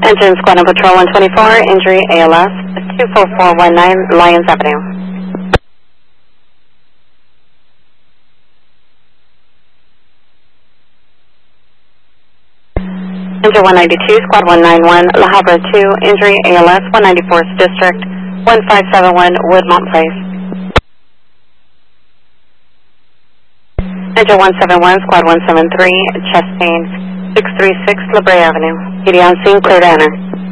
Engine Squad on Patrol 124, injury ALS, 24419 Lyons Avenue. Engine 192, Squad 191, La Habra 2, injury ALS, 194th District, 1571 Woodmont Place. Engine 171, Squad 173, chest pain, 636 La Brea Avenue. PD on scene, clear to enter.